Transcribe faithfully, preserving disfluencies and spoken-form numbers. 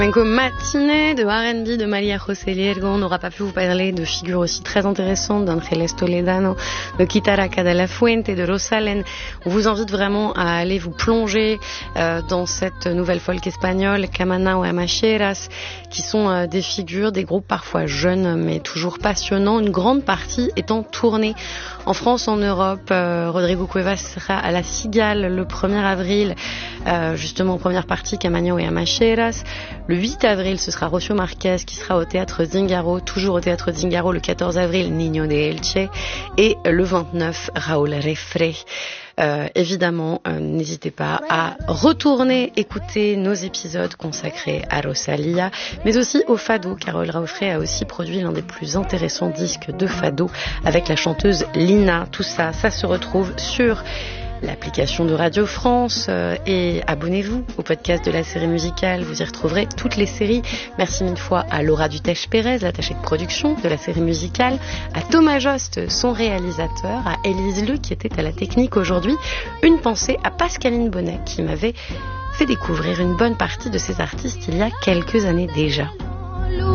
Flamenco matinée de R and B de María José Liergo. On n'aura pas pu vous parler de figures aussi très intéressantes d'Ángeles Toledano, de Kitaraca de la Fuente, de Rosalén. On vous invite vraiment à aller vous plonger euh, dans cette nouvelle folk espagnole, Camana ou Amacheras, qui sont euh, des figures, des groupes parfois jeunes mais toujours passionnants. Une grande partie étant tournée en France, en Europe. Euh, Rodrigo Cuevas sera à la Cigale le premier avril, euh, justement en première partie, Camana ou Amacheras. Le huit avril, ce sera Rocio Marquez qui sera au Théâtre Zingaro, toujours au Théâtre Zingaro le quatorze avril, Niño de Elche, et le vingt-neuf, Raúl Refré. Euh, évidemment, euh, n'hésitez pas à retourner écouter nos épisodes consacrés à Rosalía, mais aussi au fado, car Raúl Refré a aussi produit l'un des plus intéressants disques de fado avec la chanteuse Lina. Tout ça, ça se retrouve sur l'application de Radio France euh, et abonnez-vous au podcast de la série musicale, vous y retrouverez toutes les séries. Merci mille fois à Laura Dutèche-Pérez, l'attachée de production de la série musicale, à Thomas Jost, son réalisateur, à Élise Lu qui était à la technique aujourd'hui. Une pensée à Pascaline Bonnet qui m'avait fait découvrir une bonne partie de ces artistes il y a quelques années déjà.